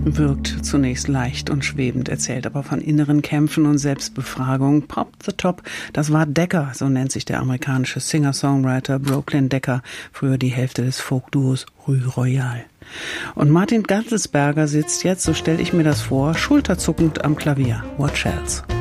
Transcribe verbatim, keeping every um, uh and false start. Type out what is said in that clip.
Wirkt zunächst leicht und schwebend, erzählt aber von inneren Kämpfen und Selbstbefragung. Pop the Top, das war Decker, so nennt sich der amerikanische Singer-Songwriter Brooklyn Decker, früher die Hälfte des Folk-Duos Rue Royale. Und Martin Gatzelsberger sitzt jetzt, so stelle ich mir das vor, schulterzuckend am Klavier. What else?